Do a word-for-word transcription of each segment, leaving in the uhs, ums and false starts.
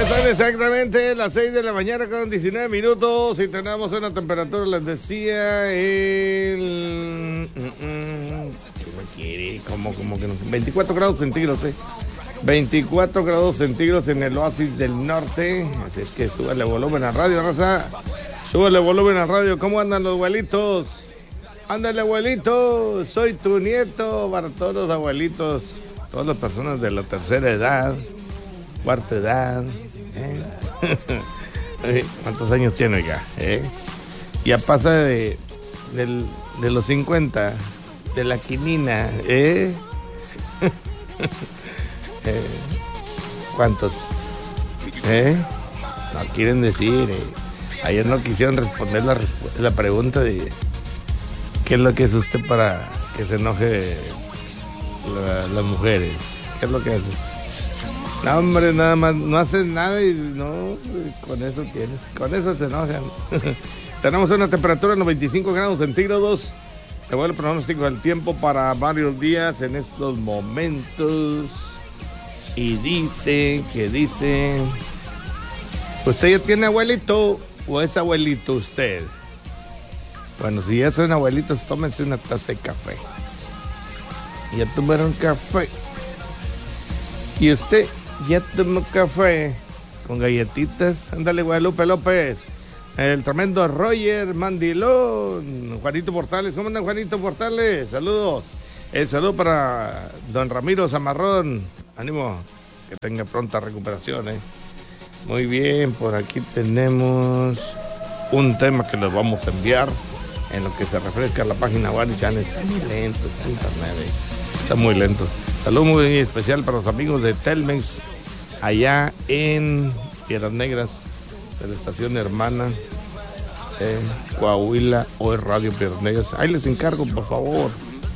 Ya son exactamente las seis de la mañana con diecinueve minutos y tenemos una temperatura, les decía, el... ¿Qué me quiere? Como, como que no sé, veinticuatro grados centígrados, ¿eh? veinticuatro grados centígrados en el oasis del norte. Así es que súbale volumen a radio, raza. Súbale volumen a radio. ¿Cómo andan los abuelitos? Ándale, abuelito. Soy tu nieto. Para todos los abuelitos, todas las personas de la tercera edad, cuarta edad. ¿Eh? ¿Cuántos años tiene ya? ¿Eh? Ya pasa de, de, de los cincuenta, de la quinina. ¿Eh? Eh, ¿Cuántos? ¿Eh? No quieren decir. Eh. Ayer no quisieron responder la, la pregunta de qué es lo que es usted para que se enoje la, las mujeres. ¿Qué es lo que hace? No, hombre, nada más, no hacen nada y no, con eso tienes, con eso se enojan. Tenemos una temperatura de veinticinco grados centígrados. Te voy al pronóstico del tiempo para varios días en estos momentos. Y dice, que dice, ¿usted ya tiene abuelito o es abuelito usted? Bueno, si ya son abuelitos, tómense una taza de café. Ya tomaron café. Y usted ya tomó café con galletitas. Ándale, Guadalupe López. El tremendo Roger Mandilón. Juanito Portales. ¿Cómo andan, Juanito Portales? Saludos. El saludo para don Ramiro Zamarrón. Ánimo, que tenga pronta recuperación, ¿eh? Muy bien, por aquí tenemos un tema que les vamos a enviar en lo que se refresca la página One Channel. Está muy lento, está internet, ¿eh? Está muy lento. Saludo muy especial para los amigos de Telmex, allá en Piedras Negras, de la estación hermana eh, Coahuila, hoy Radio Piedras Negras. Ahí les encargo, por favor.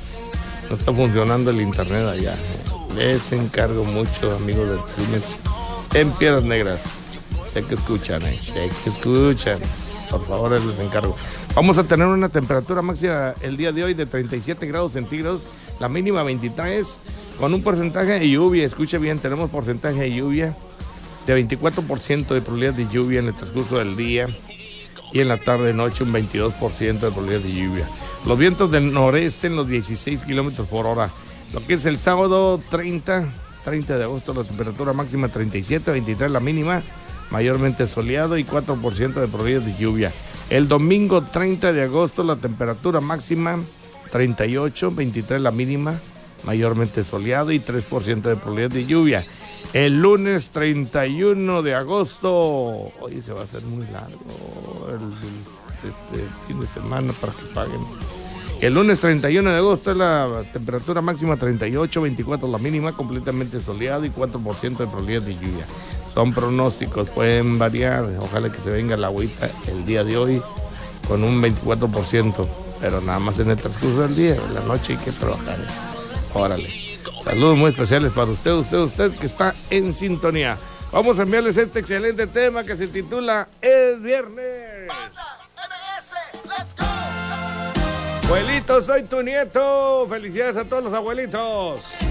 No está funcionando el internet allá. Les encargo mucho, amigos de Telmex, en Piedras Negras. Sé que escuchan, eh. sé que escuchan. Por favor, les encargo. Vamos a tener una temperatura máxima el día de hoy de treinta y siete grados centígrados, la mínima veintitrés, con un porcentaje de lluvia. Escuche bien, tenemos porcentaje de lluvia de veinticuatro por ciento de probabilidad de lluvia en el transcurso del día, y en la tarde noche un veintidós por ciento de probabilidad de lluvia. Los vientos del noreste en los dieciséis kilómetros por hora. Lo que es el sábado treinta de agosto, la temperatura máxima treinta y siete, veintitrés la mínima, mayormente soleado y cuatro por ciento de probabilidad de lluvia. El domingo treinta de agosto, la temperatura máxima treinta y ocho, veintitrés la mínima, mayormente soleado y tres por ciento de probabilidad de lluvia. El lunes treinta y uno de agosto, hoy se va a hacer muy largo el, el este fin de semana para que paguen. El lunes treinta y uno de agosto es la temperatura máxima treinta y ocho, veinticuatro la mínima, completamente soleado y cuatro por ciento de probabilidad de lluvia. Son pronósticos, pueden variar. Ojalá que se venga la agüita el día de hoy con un veinticuatro por ciento, pero nada más en el transcurso del día. En la noche hay que trabajar. Órale. Saludos muy especiales para usted, usted, usted que está en sintonía. Vamos a enviarles este excelente tema que se titula Es Viernes. Abuelito, soy tu nieto. Felicidades a todos los abuelitos.